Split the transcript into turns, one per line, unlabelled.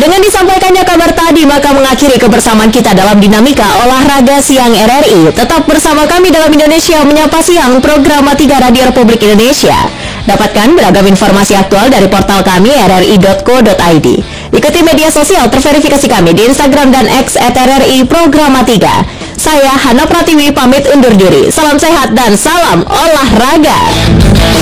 Dengan disampaikannya kabar tadi, maka mengakhiri kebersamaan kita dalam dinamika olahraga siang RRI. Tetap bersama kami dalam Indonesia Menyapa Siang, program 3 Radio Republik Indonesia. Dapatkan beragam informasi aktual dari portal kami rri.co.id. Ikuti media sosial terverifikasi kami di Instagram dan X @RRI Programa 3. Saya Hana Pratiwi pamit undur diri. Salam sehat dan salam olahraga.